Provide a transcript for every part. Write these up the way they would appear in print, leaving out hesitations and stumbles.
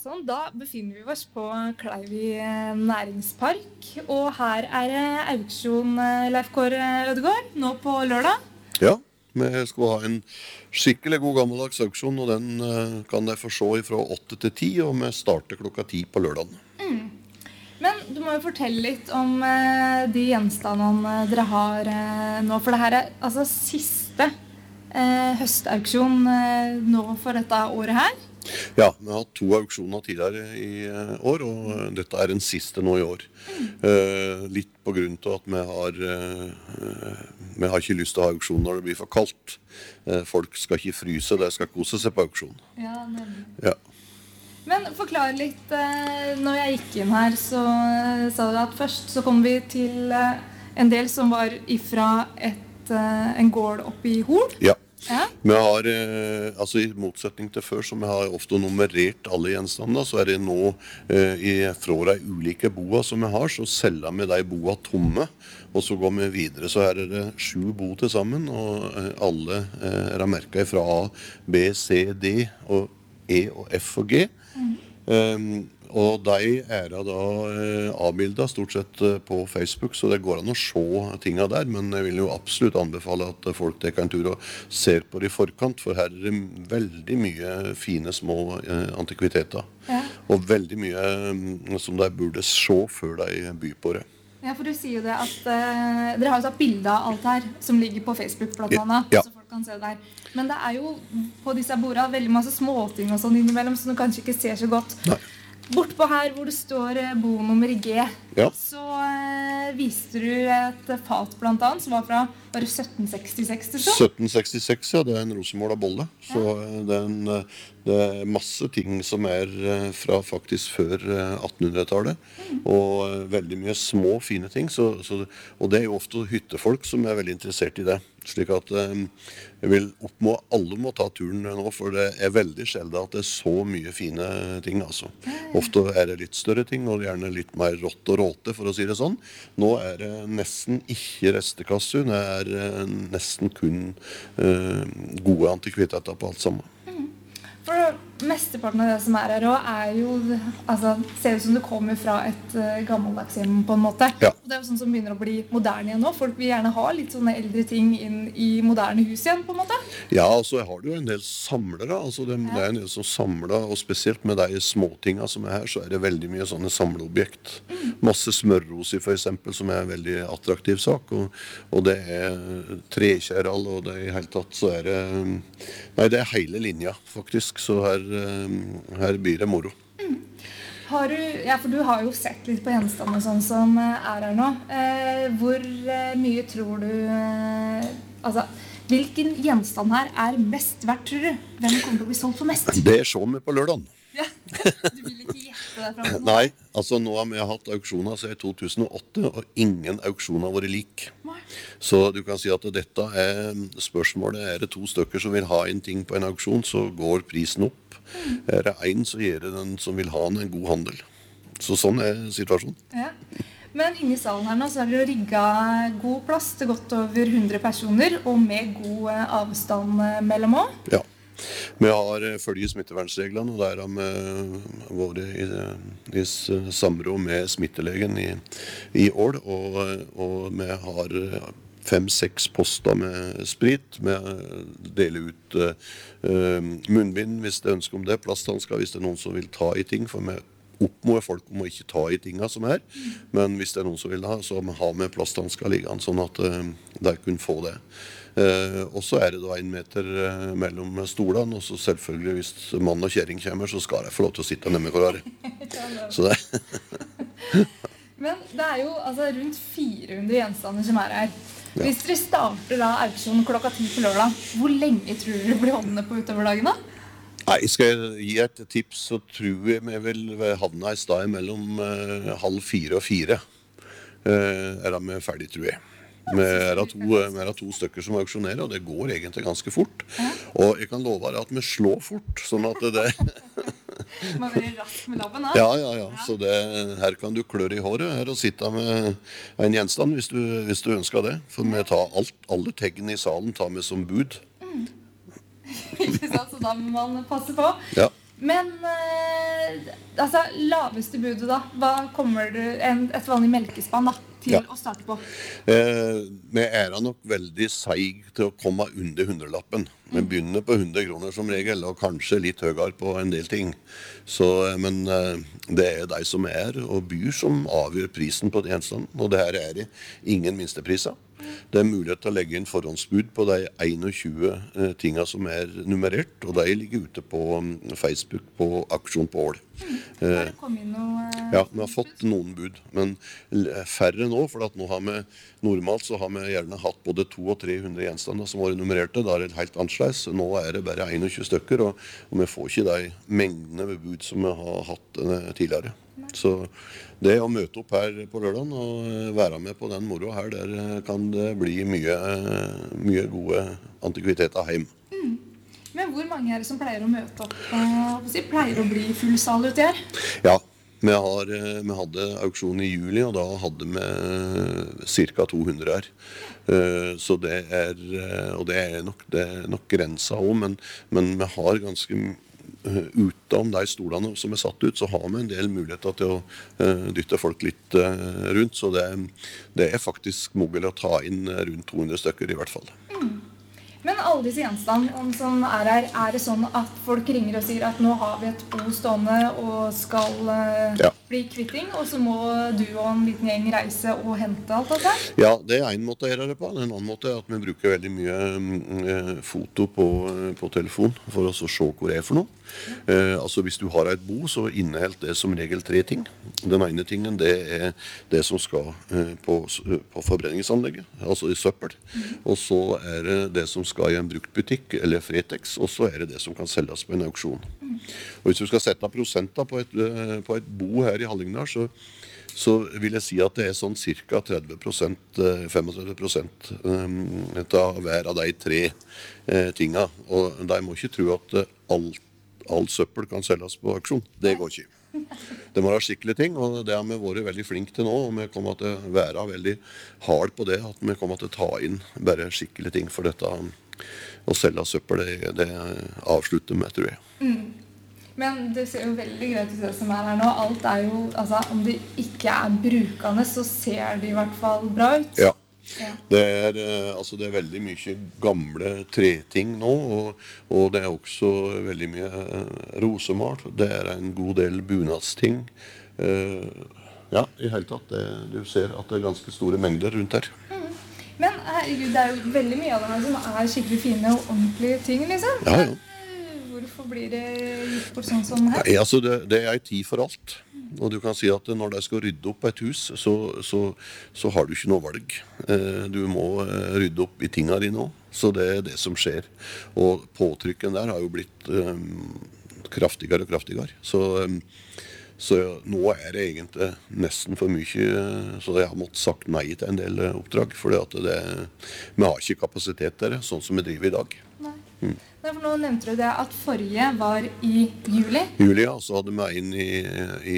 Sånn, da befinner vi oss på Kleivi næringspark, og her det auksjon, Leif Kåre Ødegård, nå på lørdag. Ja, vi skal ha en skikkelig god gammeldags auksjon, og den kan jeg få se fra 8 til 10, og vi starter klokka 10 på lørdagen. Men du må jo fortelle litt om de gjenstandene dere har nå, for det her altså siste høstauksjon nå for dette året her. Ja, vi har hatt 2 auksjoner tidligere i år, og dette den siste nå i år. Litt på grunn til at vi har ikke lyst til å ha auksjon når det blir for kaldt. Folk skal ikke fryse, de skal kose seg på auksjon. Ja, nemlig. Ja. Men forklar litt, når jeg gikk inn her, så sa du at først så kom vi til en del som var ifra en gård oppe i Hol. Ja. Ja. Vi har, altså i motsetning til før, som vi har ofte nummerert alle gjenstandene, så det nå fra de ulike boa som vi har, så selger vi de boa tomme, og så går vi videre. Så her det 7 bo til sammen, og alle merket fra A, B, C, D, og E og F og G. Og de da avbildet stort sett på Facebook, så det går an å se tingene der, men jeg vil jo absolutt anbefale at folk tar en tur og ser på det i forkant, for her det veldig mye fine små antikviteter, Ja. og veldig mye som de burde se før de byr på det. Ja, for du sier jo det at dere har jo tatt bilde av alt her som ligger på Facebook blant annet, Ja. så folk kan se det der. Men det jo på disse bordene veldig masse småting og sånn innimellom, så du kanskje ikke ser så godt. Nei. Bortpå her hvor det står bonummer i G, Ja. så viste du et fat blant annet som var fra bare 1766 til så. 1766, ja, det en rosemålet bolle. Så det masse ting som fra faktisk før 1800-tallet. Og veldig mye små, fine ting. Og det jo ofte hyttefolk som veldig interessert i det. Slik at jeg vil oppmå alle må ta turen nå, for det veldig sjelden at det så mye fine ting, altså. Ofte det litt større ting, og gjerne litt mer rått og råte, for å si det sånn. Nå det nesten ikke restekasser, det nesten kun gode antikviteter på alt sammen. For mesteparten av det som her også jo, altså, ser ut som det kommer fra et gammeldags hjem på en måte. Ja. Og det jo sånn som begynner å bli moderne igjen nå. Folk vil gjerne ha litt sånne eldre ting inn i moderne hus igjen, på en måte. Ja, altså jeg har jo en del samlere, altså det en del som samler, og spesielt med de småtingene som her, så det veldig mye sånne samleobjekt. Masse smørroser for eksempel, som en veldig attraktiv sak, og det trekjærall, og det i hele tatt så det, nei, det hele linja faktisk, så her blir det moro. Har du, ja, for du har jo sett litt på gjenstandene sånn som her nå. Hvor mye tror du, altså, hvilken gjenstand her mest verdt, tror du? Hvem kommer til å bli solgt for mest? Det så vi på lørdagen. Ja, du vil ikke gjette det fra nå? Nei, altså nå har vi hatt auksjoner siden 2008, og ingen auksjoner har vært lik. Nei. Så du kan si at dette spørsmålet, det 2 stykker som vil ha en ting på en auksjon, så går prisen opp. Det en, så gjør det den som vil ha en god handel. Så sånn situasjonen. Ja. Men inne i salen her nå så det jo rigget god plass til godt over 100 personer, og med god avstand mellom også. Ja. Vi har følge smittevernreglene, og der har vi vært i samråd med smittelegen i Ål, og vi har 5-6 poster med sprit. Vi deler ut munnbind hvis det ønsker om det, plasthansker hvis det noen som vil ta i ting, for vi oppmåler folk om å ikke ta i tingene som men hvis det noen som vil ha, så har vi plasthansker liggende, sånn at de kunne få det. Og så det da 1 meter mellom stolene, og så selvfølgelig hvis mann og kjæring kommer, så skal jeg få lov til å sitte nede med hverandre. Så det. Men det jo altså rundt 400 gjenstander som her. Hvis dere starter da auksjonen klokka 10 på lørdag, hvor lenge tror dere blir holdende på utover dagen da? Nei, skal jeg gi et tips, så tror jeg vi vil havne i sted mellom 3:30 og 4. Da vi ferdig, tror jeg. Vi har 2 stykker som auksjonerer, og det går egentlig ganske fort. Og jeg kan love deg at vi slår fort, sånn at det Må være rask med labben da. Ja. Så her kan du kløre i håret her og sitte med en gjenstand hvis du ønsker det. For vi tar alle teggene i salen tar vi som bud. Ikke sant, så da må man passe på. Ja. Men altså, laveste budet da, hva kommer du, et vanlig melkespann da, til å starte på? Vi nok veldig seig til å komme under 100-lappen. Vi begynner på 100 kroner som regel, og kanskje litt høyere på en del ting. Så, men det de som og byr som avgjør prisen på gjenstanden, og det her det ingen minstepriser. Det mulighet til å legge inn forhåndsbud på de 21 tingene som nummerert, og de ligger ute på Facebook på Aksjon på Ål. Har det kommet inn noe Ja, vi har fått noen bud, men færre nå, for at nå har vi, normalt så har vi gjerne hatt både 200 og 300 gjenstander som var nummererte, da det helt annerledes. Nå det bare 21 stykker, og vi får ikke de mengdene ved bud som vi har hatt tidligere. Så det å møte opp her på lørdagen og være med på den moroa her, der kan det bli mye gode antikviteter hjem. Men hvor mange det som pleier å møte opp? Pleier å bli full sal ute her? Ja, vi hadde auksjon i juli, og da hadde vi ca. 200 her. Så det og det nok grensa også, men vi har ganske utenom de stolene som satt ut, så har vi en del muligheter til å dytte folk litt rundt, så det faktisk mulig å ta inn rundt 200 stykker i hvert fall. Men alle disse gjenstandene som her, det sånn at folk ringer og sier at nå har vi et bo stående og skal bli kvitting, og så må du og en liten gjeng reise og hente alt dette? Ja, det en måte å gjøre det på. En annen måte at vi bruker veldig mye foto på telefon for å se hvor det for noe. Altså hvis du har et bo, så inneholder det som regel 3 ting. Den ene tingen det det som skal på forbrenningsanlegget, altså i søppel. Og så det som skal i en bruktbutikk eller Fretex, og så det som kan selges på en auksjon. Og hvis du skal sette prosenter på et bo her i Hallingdal, så vil jeg si at det sånn cirka 30%, 35% av hver av de 3 tingene. Og de må ikke tro at all søppel kan selges på auksjon. Det går ikke. Det må være skikkelige ting, og det har vi vært veldig flinke til nå, og vi kommer til å være veldig hard på det, at vi kommer til å ta inn bare skikkelige ting for dette. Å selge søppel, det avslutter med, tror jeg. Men det ser jo veldig greit ut det som her nå. Alt jo, altså om det ikke brukende, så ser det i hvert fall bra ut. Ja. Det det veldig mye gamle treting nå, og det også veldig mye rosemal. Det en god del bunadsting. Ja, i hele tatt. Du ser at det ganske store mengder rundt her. Men herregud, det jo veldig mye av det her som skikkelig fine og ordentlige ting, liksom. Ja. Hvorfor blir det gitt bort sånn som her? Nei, altså det en tid for alt. Og du kan si at når de skal rydde opp et hus, så har du ikke noe valg. Du må rydde opp i tingene dine også. Så det det som skjer. Og påtrykken der har jo blitt kraftigere og kraftigere. Så nå det egentlig nesten for mye, så jeg har måttet sagt nei til en del oppdrag, fordi at vi har ikke kapasitet til det, sånn som vi driver i dag. Nei. For nå nevnte du det at forrige var i juli. Juli, ja, så hadde vi inn i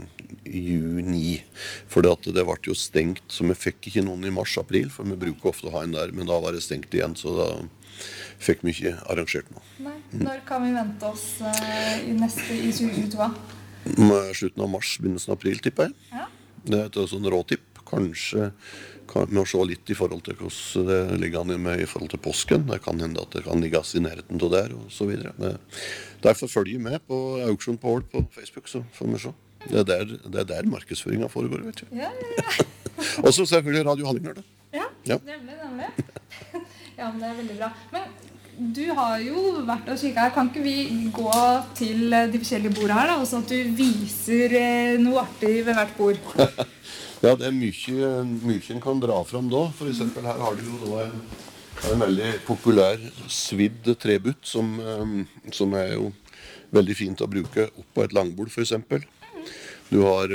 juni, fordi at det ble jo stengt, så vi fikk ikke noen i mars-april, for vi bruker ofte å ha en der, men da var det stengt igjen, så da fikk vi ikke arrangert noe. Nei. Når kan vi vente oss i 2022? Slutten av mars, begynnelsen av april, tipper jeg. Ja. Det et sånn råtipp. Kanskje kan vi se litt i forhold til hvordan det ligger an med i forhold til påsken. Det kan hende at det kan ligge i nærheten til der, og så videre. Derfor følger jeg med på Auksjon på Ål på Facebook, så får vi se. Det der markedsføringen foregår, vet du. Ja. Og så selvfølgelig Radio Hallingdal, da. Ja, nemlig. Ja, men det veldig bra. Men du har jo vært og kikket her. Kan ikke vi gå til de forskjellige bordene her, da, og sånn at du viser noe artig ved hvert bord? Ja, det mye en kan dra fram da. For eksempel her har du jo da en veldig populær svidd trebutt, som jo veldig fint å bruke opp på et langbord, for eksempel. Du har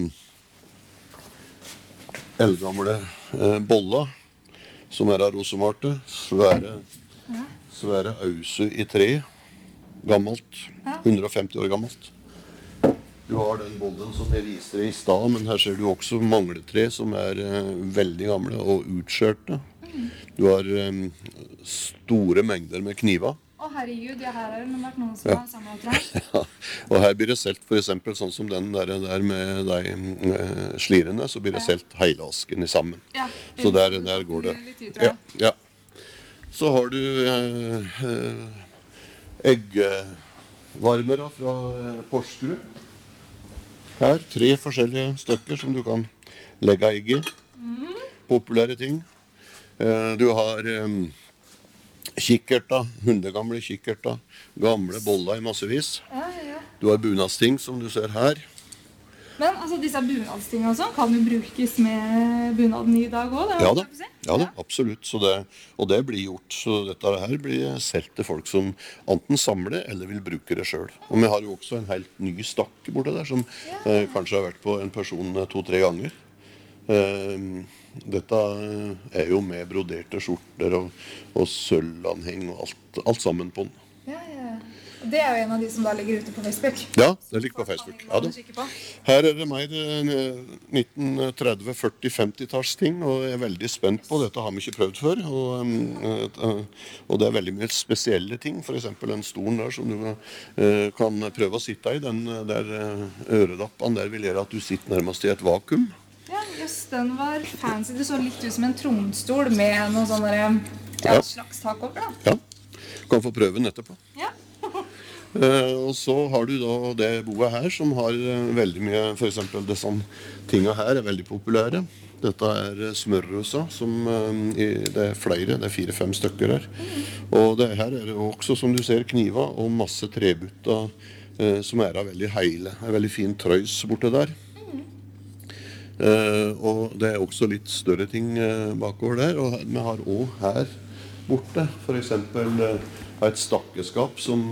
eldgamle boller, som av rosemarte, svære ause i tre, gammelt, 150 år gammelt. Du har den bollen som jeg viste deg i stad, men her ser du også mangletre som veldig gamle og utskjørte. Du har store mengder med kniver. Å herregud, ja, her det vært noen som har samlet trær. Ja, og her blir det selt for eksempel sånn som den der med de slirene, så blir det selt hele asken i sammen. Ja, så der går det. Litt ut, tror jeg. Ja. Så har du eggvarmere fra Porsgrunn. Her, 3 forskjellige stykker som du kan legge egg i. Populære ting. Du har kikkerter, hundegamle kikkerter, gamle boller i massevis. Ja. Du har bunadsting som du ser her. Men altså, disse bunadstingene og sånn, kan jo brukes med bunaden i dag også? Ja da, absolutt. Og det blir gjort. Så dette her blir selv til folk som enten samler eller vil bruke det selv. Og vi har jo også en helt ny stakk borte der, som kanskje har vært på en person 2-3 ganger. Dette jo med broderte skjorter og sølvanheng og alt sammen på den. Ja. Det jo en av de som da ligger ute på Facebook. Ja, det ligger på Facebook. Ja, da. Her det mer 1930-, 40-, 50-talls ting, og jeg veldig spent på. Dette har vi ikke prøvd før. Og det veldig mye spesielle ting. For eksempel en stol der som du kan prøve å sitte i. Den der ørelappene der vil gjøre at du sitter nærmest i et vakuum. Ja, just den var fancy. Det så litt ut som en tronstol med noen sånne slags tak over, da. Ja, du kan få prøve den etterpå. Ja. Og så har du da det boet her som har veldig mye, for eksempel disse tingene her veldig populære. Dette smørrøsa, som det flere, det 4-5 stykker her. Og det her det også, som du ser, kniver og masse trebutta som veldig heile. Det veldig fin trøys borte der. Og det også litt større ting bakover der, og vi har også her borte for eksempel et stakkeskap som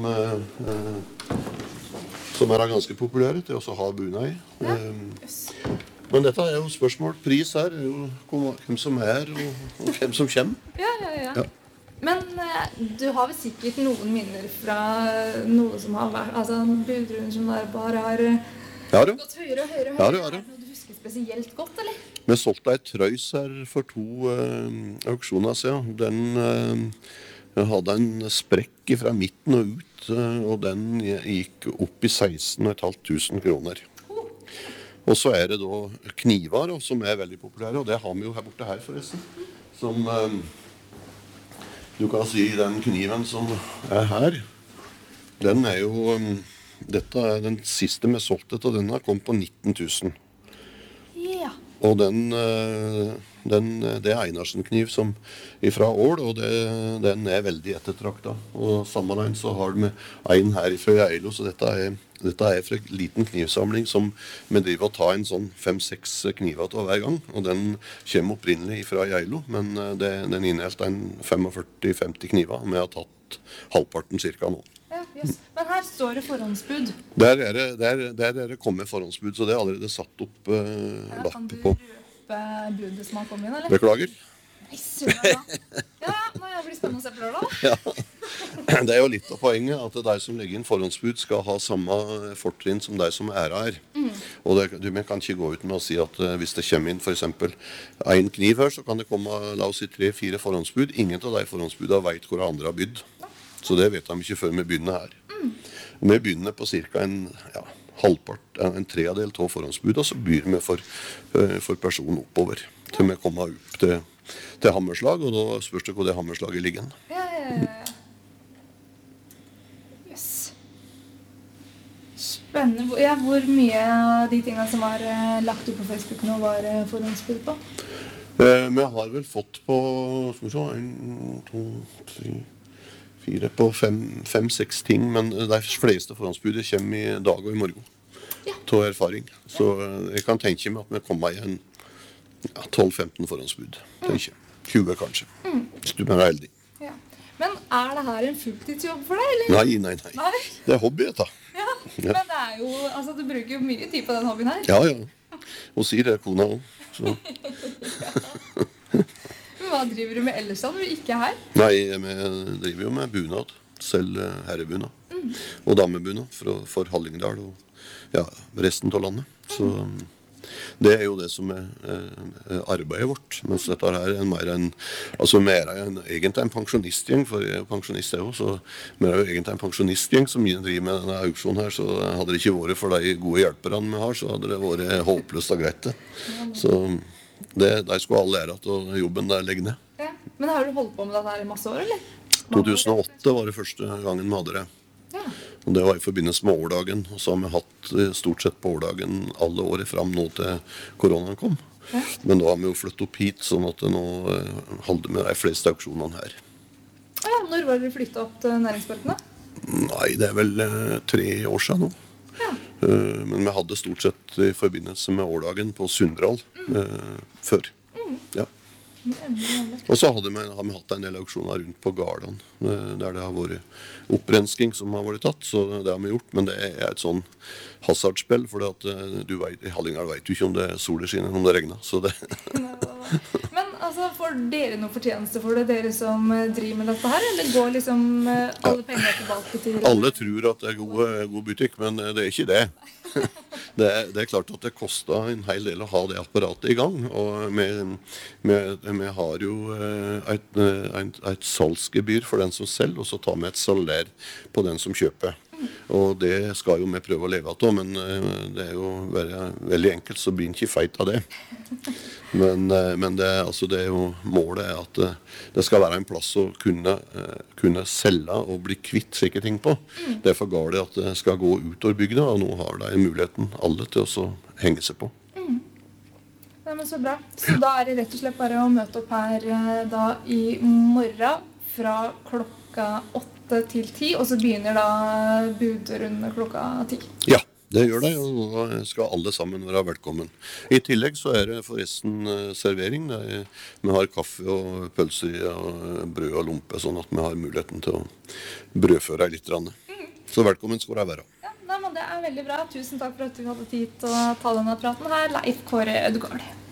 ganske populære til å ha buna i. Men dette jo spørsmål. Pris her jo hvem som og hvem som kommer. Ja. Men du har vel sikkert noen minner fra noe som har vært, altså en budrunde som bare har gått høyere og høyere. Ja, det har det. Spesielt godt, eller? Vi solgte et trøys her for 2 auksjoner siden. Den hadde en sprekk fra midten og ut, og den gikk opp i 16.500 kroner. Og så det da kniver, som veldig populære, og det har vi jo her borte her forresten. Som du kan si, den kniven som her, den jo, dette den siste vi solgte til denne, kom på 19 000. Og det Einarsen-kniv som fra Ål, og den veldig ettertraktet. Og sammen så har vi en her fra Geilo, så dette fra en liten knivsamling som vi driver og tar en sånn 5-6 kniver til hver gang. Og den kommer opprinnelig fra Geilo, men den inneholdt en 45-50 kniver, og vi har tatt halvparten cirka nå. Ja, yes. Men her står det forhåndsbud. Der det kommet forhåndsbud, så det allerede satt opp lapp på. Kan du røpe budet som har kommet inn, eller? Beklager. Nei, søren da. Ja, det blir spennende å se på lørdag. Ja. Det jo litt av poenget at de som legger inn forhåndsbud skal ha samme fortrinn som de som her. Og vi kan ikke gå ut med å si at hvis det kommer inn for eksempel en kniv her, så kan det komme, la oss si 3-4 forhåndsbud. Ingen av de forhåndsbudene vet hvor andre har bydd. Så det vet de ikke før vi begynner her. Vi begynner på cirka en tredjedel av forhåndsbud, og så begynner vi for personen oppover. Til vi kommer opp til hammerslag, og da spørs det hvor det hammerslaget ligger. Ja. Yes. Spennende. Ja, hvor mye av de tingene som var lagt opp på Facebook nå var forhåndsbud på? Vi har vel fått på, skal vi se, 1, 2, 3... på 5-6 ting, men de fleste forhåndsbudet kommer i dag og i morgen. Til erfaring. Så jeg kan tenke meg at vi kommer i en 12-15 forhåndsbud. 20 kanskje. Hvis du er heldig. Ja. Men det her en fulltidsjobb for deg, eller? Nei. Det hobby, dette. Ja, men det jo, altså du bruker jo mye tid på den hobbyen her. Ja. Og sier det kona også. Hva driver du med ellers da, når du ikke her? Nei, vi driver jo med bunad, selv herrebunad, og damebunad for Hallingdal og resten av landet. Så Det er jo det som er arbeidet vårt. Mens dette her er mer en, altså vi er egentlig en pensjonistgjeng, for jeg er jo pensjonist jeg også, så vi er jo egentlig en pensjonistgjeng som driver med denne auksjonen her, så hadde det ikke vært for de gode hjelperne vi har, så hadde det vært håpløst og greit det. Så de skulle alle lære at jobben der legger ned. Ja. Men har du holdt på med dette her i masse år, eller? 2008 var det første gangen vi hadde det. Ja. Og det var i forbindelse med årdagen, og så har vi hatt stort sett på årdagen alle året fram nå til koronaen kom. Ja. Men da har vi jo flyttet opp hit, sånn at nå holder vi de fleste auksjonene her. Ja, når var dere flyttet opp til Næringsparken da? Nei, det er vel 3 år siden nå. Ja. Men vi hadde stort sett i forbindelse med årdagen på Sundral før. Ja. Og så har vi hatt en del auksjoner rundt på Gardan, der det har vært opprensking som har vært tatt, så det har vi gjort, men det er et sånn hasardspill, for i Hallingdal vet du ikke om det er sol i skinnet, om det regner, så det... Men altså, får dere noe fortjeneste for det, dere som driver med dette her, eller går liksom alle penger tilbake til... Alle tror at det er god butikk, men det er ikke det. Det er klart at det koster en hel del å ha det apparatet i gang, og vi har jo et salgsgebyr for den som selger, og så tar vi et salær på den som kjøper. Og det skal jo vi prøve å leve av, men det er jo veldig enkelt, så blir en ikke feit av det. Men det er jo målet er at det skal være en plass å kunne selge og bli kvitt slike ting på. Derfor går det at det skal gå ut over bygda, og nå har de muligheten alle til å henge seg på. Ja, men så bra. Så da er det rett og slett bare å møte opp her da i morgen fra klokka 8 til 10, og så begynner da budrunde klokka 10. Ja, det gjør det, og da skal alle sammen være velkommen. I tillegg så er det forresten servering. Vi har kaffe og pølser og brød og lompe, sånn at vi har muligheten til å brødføre litt. Så velkommen skal dere være. Ja, men det er veldig bra. Tusen takk for at du hadde tid til å ta denne praten her, Leif Kåre Ødegaard.